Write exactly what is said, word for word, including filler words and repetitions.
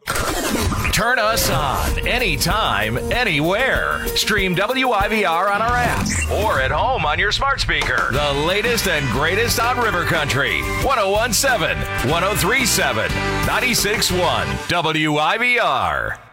Turn us on anytime, anywhere. Stream W I V R on our app or at home on your smart speaker. The latest and greatest on River Country. one oh one point seven, one oh three point seven, ninety-six point one W I V R.